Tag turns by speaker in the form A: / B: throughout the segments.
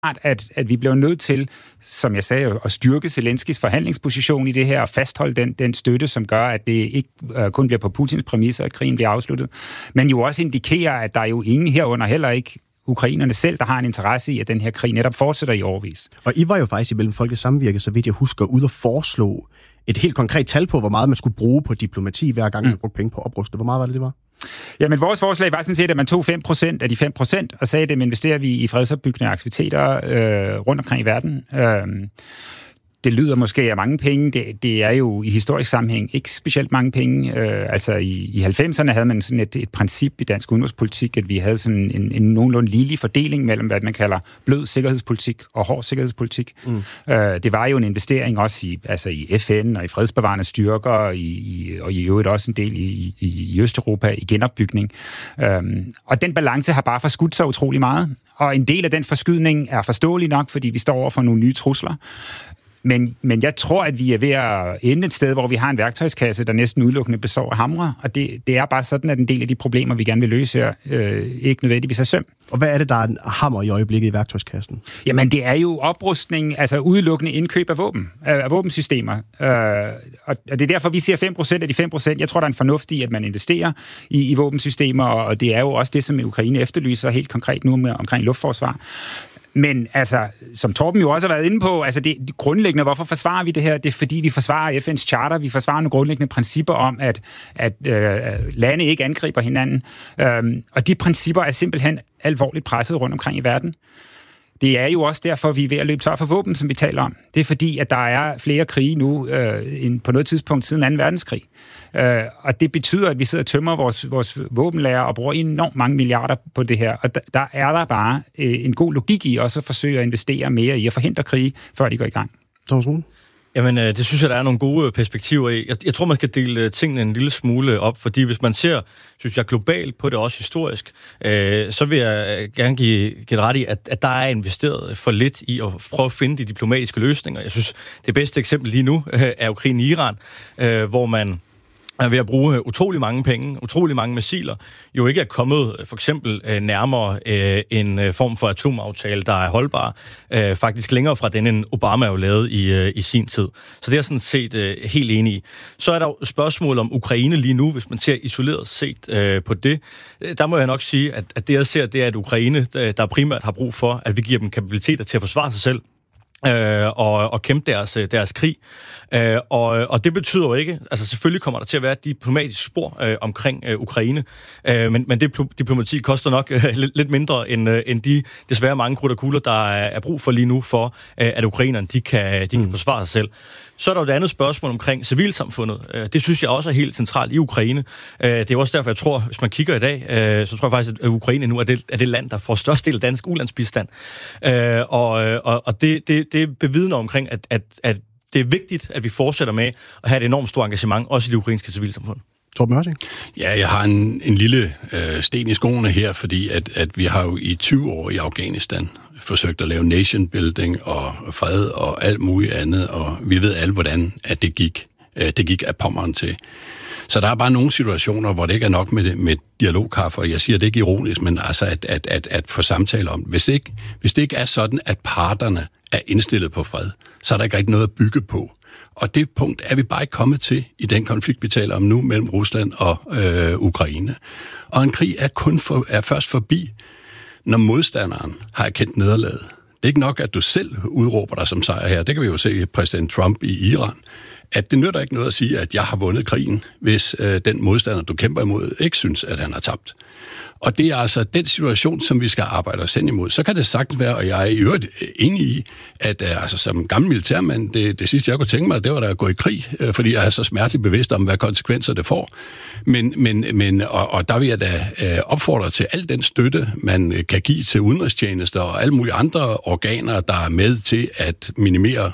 A: at vi bliver nødt til, som jeg sagde, at styrke Zelenskis forhandlingsposition i det her, og fastholde den støtte, som gør, at det ikke kun bliver på Putins præmisser, at krigen bliver afsluttet, men jo også indikerer, at der er jo ingen herunder, heller ikke ukrainerne selv, der har en interesse i, at den her krig netop fortsætter i årevis.
B: Og I var jo faktisk i Mellem Folkets Samvirke, så vidt jeg husker, ud og foreslå et helt konkret tal på, hvor meget man skulle bruge på diplomati, hver gang man brugte penge på opruste. Hvor meget var det var?
A: Jamen, vores forslag var sådan set, at man tog 5% af de 5%, og sagde, at dem investerer vi i fredsopbyggende aktiviteter rundt omkring i verden. Det lyder måske af mange penge. Det er jo i historisk sammenhæng ikke specielt mange penge. Altså i 90'erne havde man sådan et princip i dansk udenrigspolitik, at vi havde sådan en nogenlunde ligelig fordeling mellem, hvad man kalder blød sikkerhedspolitik og hård sikkerhedspolitik. Det var jo en investering også i FN og i fredsbevarende styrker, og i øvrigt også en del i Østeuropa i genopbygning. Og den balance har bare forskudt sig utrolig meget. Og en del af den forskydning er forståelig nok, fordi vi står over for nogle nye trusler. Men jeg tror, at vi er ved at ende et sted, hvor vi har en værktøjskasse, der næsten udelukkende består af hamre, og det er bare sådan, at en del af de problemer, vi gerne vil løse her, ikke nødvendigvis er søm.
B: Og hvad er det, der er en hammer i øjeblikket i værktøjskassen?
A: Jamen, det er jo oprustning, altså udelukkende indkøb af våbensystemer. Og det er derfor, vi siger 5% af de 5%. Jeg tror, der er en fornuft i, at man investerer i våbensystemer, og det er jo også det, som Ukraine efterlyser helt konkret nu omkring luftforsvar. Men altså, som Torben jo også har været inde på, altså det grundlæggende, hvorfor forsvarer vi det her? Det er fordi, vi forsvarer FN's charter, vi forsvarer nogle grundlæggende principper om, at lande ikke angriber hinanden. Og de principper er simpelthen alvorligt presset rundt omkring i verden. Det er jo også derfor, vi er ved at løbe tør for våben, som vi taler om. Det er fordi, at der er flere krige nu end på noget tidspunkt siden 2. verdenskrig. Og det betyder, at vi sidder og tømmer vores våbenlager og bruger enormt mange milliarder på det her. Og der er der bare en god logik i også at forsøge at investere mere i at forhindre krige, før de går i gang.
B: Thomas Rune?
C: Jamen, det synes jeg, der er nogle gode perspektiver i. Jeg tror, man skal dele tingene en lille smule op, fordi hvis man ser, synes jeg, globalt på det, også historisk, så vil jeg gerne give ret i, at der er investeret for lidt i at prøve at finde de diplomatiske løsninger. Jeg synes, det bedste eksempel lige nu er jo krigen i Iran, hvor man er ved at bruge utrolig mange penge, utrolig mange missiler, jo ikke er kommet for eksempel nærmere en form for atomaftale, der er holdbar, faktisk længere fra den, end Obama jo lavede i sin tid. Så det er sådan set helt enig i. Så er der jo spørgsmål om Ukraine lige nu, hvis man ser isoleret set på det. Der må jeg nok sige, at det jeg ser, det er et Ukraine, der primært har brug for, at vi giver dem kapabiliteter til at forsvare sig selv, og kæmpe deres krig. Og det betyder jo ikke, altså selvfølgelig kommer der til at være et diplomatisk spor omkring Ukraine, men det diplomati koster nok lidt mindre end de desværre mange krudt og kugler, der er brug for lige nu, for at ukrainerne de kan forsvare sig selv. Så er der jo et andet spørgsmål omkring civilsamfundet. Det synes jeg også er helt centralt i Ukraine. Det er også derfor, jeg tror, hvis man kigger i dag, så tror jeg faktisk, at Ukraine nu er det land, der får størst del af dansk ulandsbistand. Og det bevidner omkring, at det er vigtigt, at vi fortsætter med at have et enormt stort engagement, også i det ukrainske civilsamfund.
B: Torben Hørsing?
D: Ja, jeg har en lille sten i skoene her, fordi at vi har jo i 20 år i Afghanistan forsøgt at lave nation building og fred og alt muligt andet, og vi ved alle, hvordan at det gik. Det gik af pommeren til. Så der er bare nogle situationer, hvor det ikke er nok med dialogkaffe, og jeg siger det ikke ironisk, men altså at få samtale om. Hvis det ikke er sådan, at parterne er indstillet på fred, så er der ikke rigtig noget at bygge på. Og det punkt er vi bare ikke kommet til i den konflikt, vi taler om nu mellem Rusland og Ukraine. Og en krig er først forbi, når modstanderen har erkendt nederlaget. Det er ikke nok, at du selv udråber dig som sejr her. Det kan vi jo se i præsident Trump i Iran. At det nytter ikke noget at sige, at jeg har vundet krigen, hvis den modstander, du kæmper imod, ikke synes, at han har tabt. Og det er altså den situation, som vi skal arbejde os hen imod. Så kan det sagtens være, og jeg er i øvrigt enig i, at altså, som gammel militærmand, det sidste jeg kunne tænke mig, det var da at gå i krig, fordi jeg er så smerteligt bevidst om, hvad konsekvenser det får. Men der vil jeg da opfordre til al den støtte, man kan give til udenrigstjenester og alle mulige andre organer, der er med til at minimere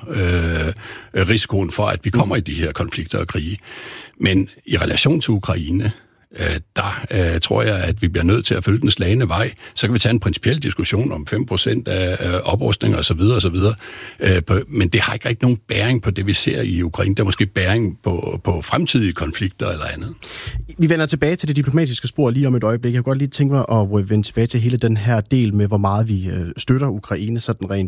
D: risikoen for, at vi kommer i de her konflikter og krige. Men i relation til Ukraine, Der tror jeg, at vi bliver nødt til at følge den slagne vej. Så kan vi tage en principiel diskussion om 5% af oprustning osv. Men det har ikke rigtig nogen bæring på det, vi ser i Ukraine. Der er måske bæring på fremtidige konflikter eller andet.
B: Vi vender tilbage til det diplomatiske spor lige om et øjeblik. Jeg kunne godt lige tænke mig at vende tilbage til hele den her del med, hvor meget vi støtter Ukraine sådan rent